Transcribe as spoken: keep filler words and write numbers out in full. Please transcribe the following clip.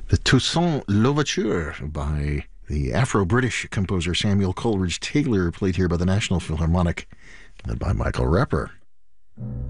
The Toussaint Louverture by the Afro-British composer Samuel Coleridge Taylor, played here by the National Philharmonic, led by Michael Repper.